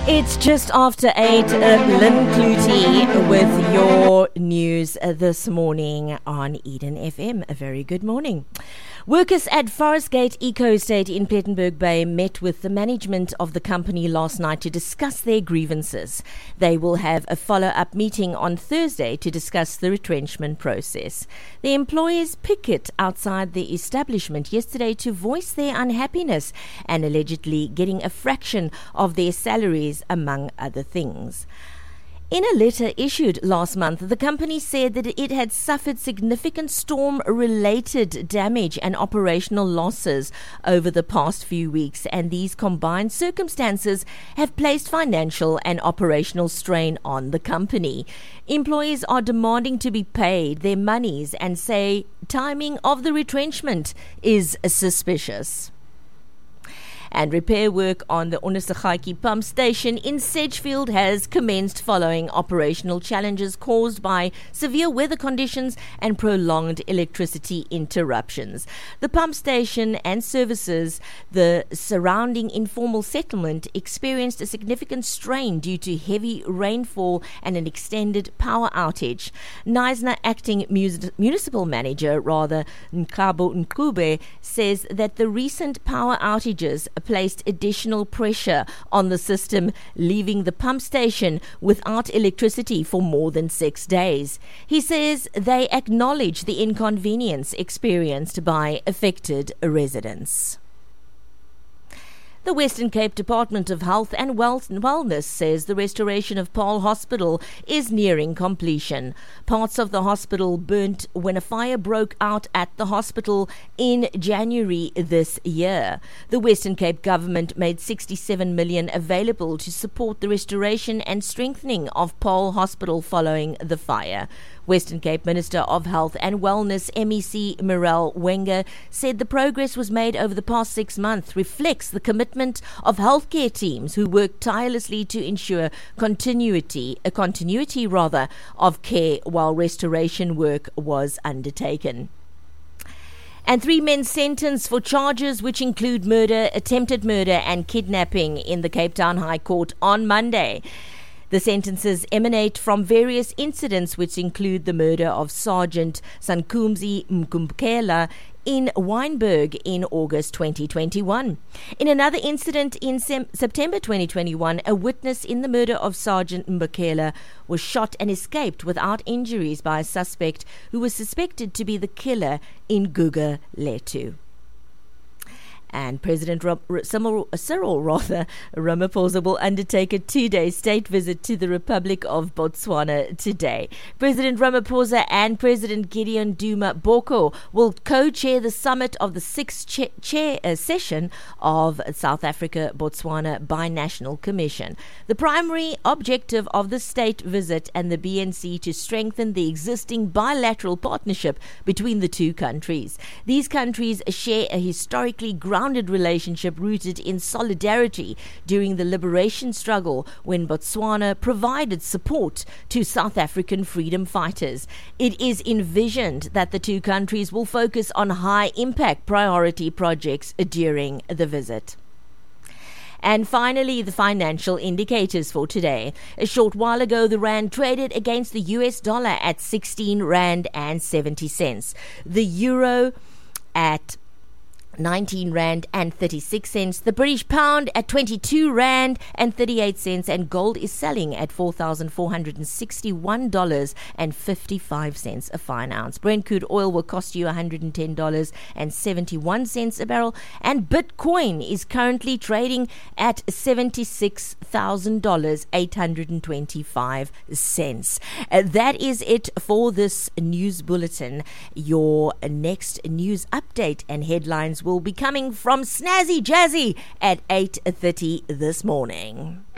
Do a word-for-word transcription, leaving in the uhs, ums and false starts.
It's just after eight, uh, Lynn Clutie with your news uh, this morning on Eden F M. A very good morning. Workers at Forest Gate Eco Estate in Plettenberg Bay met with the management of the company last night to discuss their grievances. They will have a follow-up meeting on Thursday to discuss the retrenchment process. The employees picket outside the establishment yesterday to voice their unhappiness and allegedly getting a fraction of their salaries, among other things. In a letter issued last month, the company said that it had suffered significant storm-related damage and operational losses over the past few weeks, and these combined circumstances have placed financial and operational strain on the company. Employees are demanding to be paid their monies and say timing of the retrenchment is suspicious. And repair work on the Onderstegaatjie pump station in Sedgefield has commenced following operational challenges caused by severe weather conditions and prolonged electricity interruptions. The pump station and services, the surrounding informal settlement, experienced a significant strain due to heavy rainfall and an extended power outage. Knysna acting mus- municipal manager, rather Nkabo Nkube, says that the recent power outages placed additional pressure on the system, leaving the pump station without electricity for more than six days. He says they acknowledge the inconvenience experienced by affected residents. The Western Cape Department of Health and Wellness says the restoration of Paarl Hospital is nearing completion. Parts of the hospital burnt when a fire broke out at the hospital in January this year. The Western Cape government made sixty-seven million dollars available to support the restoration and strengthening of Paarl Hospital following the fire. Western Cape Minister of Health and Wellness, M E C Mirelle Wenger, said the progress was made over the past six months reflects the commitment of healthcare teams who worked tirelessly to ensure continuity, a continuity rather, of care while restoration work was undertaken. And three men sentenced for charges which include murder, attempted murder and kidnapping in the Cape Town High Court on Monday. The sentences emanate from various incidents which include the murder of Sergeant Sankumzi Mkumbukela in Wynberg in August twenty twenty-one. In another incident in sem- September twenty twenty-one, a witness in the murder of Sergeant Mbukela was shot and escaped without injuries by a suspect who was suspected to be the killer in Guga Letu. And President Ro- Cyril, Cyril rather, Ramaphosa will undertake a two-day state visit to the Republic of Botswana today. President Ramaphosa and President Gideon Duma Boko will co-chair the summit of the sixth cha- chair uh, session of South Africa-Botswana Binational Commission. The primary objective of the state visit and the B N C to strengthen the existing bilateral partnership between the two countries. These countries share a historically grounded relationship rooted in solidarity during the liberation struggle when Botswana provided support to South African freedom fighters. It is envisioned that the two countries will focus on high-impact priority projects during the visit. And finally, the financial indicators for today. A short while ago, the rand traded against the U S dollar at sixteen rand and seventy cents. The euro at nineteen rand and thirty-six cents, the British pound at twenty-two rand and thirty-eight cents, and gold is selling at four thousand four hundred sixty-one dollars and fifty-five cents a fine ounce. Brent crude oil will cost you one hundred ten dollars and seventy-one cents a barrel, and Bitcoin is currently trading at seventy-six thousand dollars and eight hundred twenty-five cents. Uh, that is it for this news bulletin. Your next news update and headlines will be coming from Snazzy Jazzy at eight thirty this morning.